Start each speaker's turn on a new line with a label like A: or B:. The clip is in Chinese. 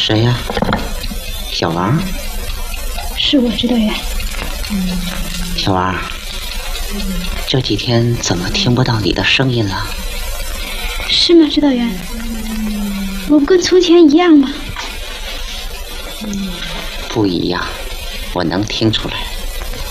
A: 谁呀？小王？
B: 是我，指导员。
A: 小王，这几天怎么听不到你的声音了？
B: 是吗，指导员？我不跟从前一样吗？
A: 不一样，我能听出来。